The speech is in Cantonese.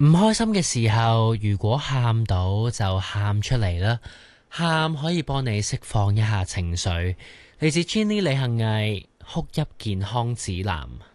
唔開心嘅時候，如果喊到就喊出嚟啦，喊可以幫你釋放一下情緒。嚟自 Jenny 李幸倪哭泣健康指南。